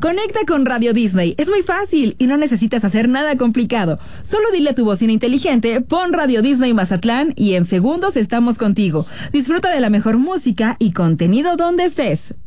Conecta con Radio Disney. Es muy fácil y no necesitas hacer nada complicado. Solo dile a tu bocina inteligente, pon Radio Disney Mazatlán y en segundos estamos contigo. Disfruta de la mejor música y contenido donde estés.